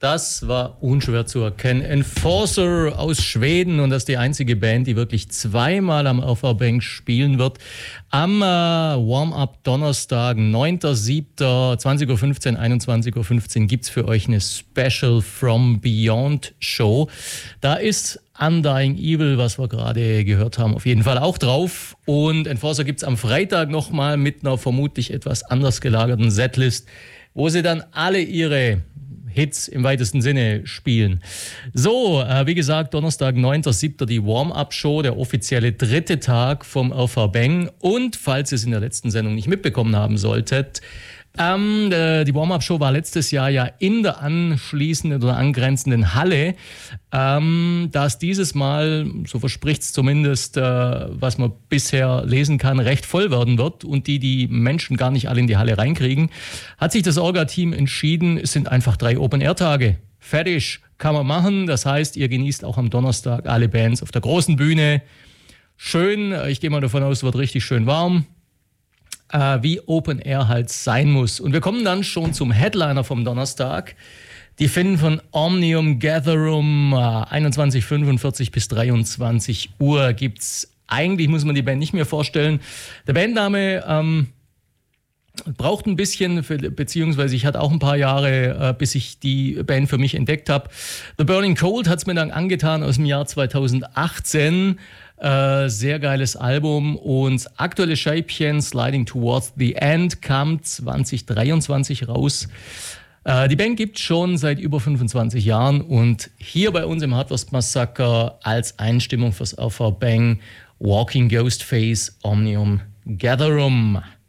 Das war unschwer zu erkennen. Enforcer aus Schweden, und das ist die einzige Band, die wirklich zweimal am Alpha-Bank spielen wird. Am Warm-Up Donnerstag, 9.7., 20.15 Uhr, 21.15 Uhr gibt es für euch eine Special From Beyond Show. Da ist Undying Evil, was wir gerade gehört haben, auf jeden Fall auch drauf. Und Enforcer gibt es am Freitag nochmal mit einer vermutlich etwas anders gelagerten Setlist, wo sie dann alle ihre Hits im weitesten Sinne spielen. So, wie gesagt, Donnerstag, 9.7. die Warm-Up-Show, der offizielle dritte Tag vom Alpha-Bang. Und falls ihr es in der letzten Sendung nicht mitbekommen haben solltet, die Warm-Up-Show war letztes Jahr ja in der anschließenden oder angrenzenden Halle. Da es dieses Mal, so verspricht es zumindest, was man bisher lesen kann, recht voll werden wird und die Menschen gar nicht alle in die Halle reinkriegen, hat sich das Orga-Team entschieden, es sind einfach 3 Open-Air-Tage. Fertig, kann man machen. Das heißt, ihr genießt auch am Donnerstag alle Bands auf der großen Bühne. Schön, ich gehe mal davon aus, es wird richtig schön warm. Wie Open Air halt sein muss. Und wir kommen dann schon zum Headliner vom Donnerstag. Die finden von Omnium Gatherum 21:45 bis 23 Uhr gibt's. Eigentlich muss man die Band nicht mehr vorstellen. Der Bandname braucht ein bisschen, beziehungsweise ich hatte auch ein paar Jahre, bis ich die Band für mich entdeckt habe. The Burning Cold hat es mir dann angetan aus dem Jahr 2018. Sehr geiles Album, und das aktuelle Scheibchen Sliding Towards the End kam 2023 raus. Die Band gibt es schon seit über 25 Jahren, und hier bei uns im Hardwurst Massaker als Einstimmung fürs Alpha-Bang Walking Ghostface Omnium Gatherum.